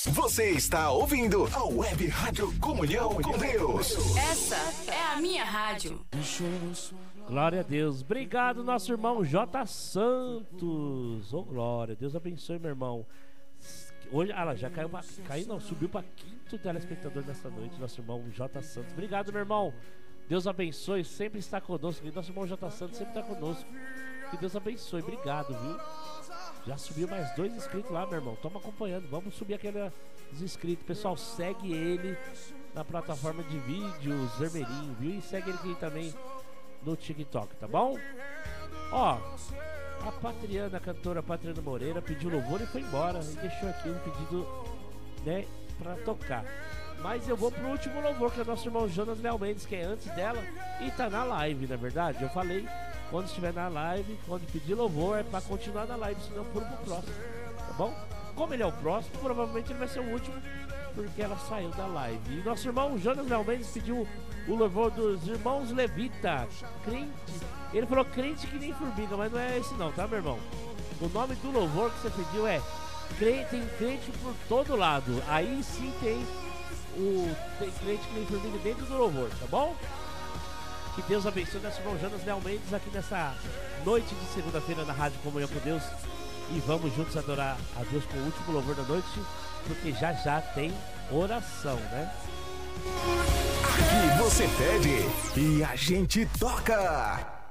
Você está ouvindo a Web Rádio Comunhão com Deus. Essa é a minha rádio. Glória a Deus. Obrigado, nosso irmão J. Santos. Oh, glória. Deus abençoe, meu irmão. Hoje, já subiu para quinto telespectador nessa noite, nosso irmão J. Santos. Obrigado, meu irmão. Deus abençoe, sempre está conosco. Nosso irmão J. Santos sempre está conosco. Que Deus abençoe. Obrigado, viu? Já subiu mais 2 inscritos lá, meu irmão. Toma acompanhando. Vamos subir aqueles inscritos. Pessoal, segue ele na plataforma de vídeos vermelhinho, viu? E segue ele aqui também no TikTok, tá bom? Ó, a Patriana, a cantora Patriana Moreira, pediu louvor e foi embora. E deixou aqui um pedido, né, pra tocar. Mas eu vou pro último louvor, que é o nosso irmão Jonas Leal Mendes, que é antes dela. E tá na live, na verdade. Eu falei, quando estiver na live, quando pedir louvor, é pra continuar na live, senão pulo pro próximo, tá bom? Como ele é o próximo, provavelmente ele vai ser o último, porque ela saiu da live. E nosso irmão Jonas Leal Mendes pediu o louvor dos irmãos Levita, crente. Ele falou crente que nem formiga, mas não é esse não, tá, meu irmão? O nome do louvor que você pediu é tem crente por todo lado. Aí sim tem crente que nem formiga dentro do louvor, tá bom? Que Deus abençoe nosso irmão Jonas Leal Mendes aqui nessa noite de segunda-feira na Rádio Comunhão com Deus. E vamos juntos adorar a Deus com o último louvor da noite, porque já tem oração, né? Aqui você pede e a gente toca.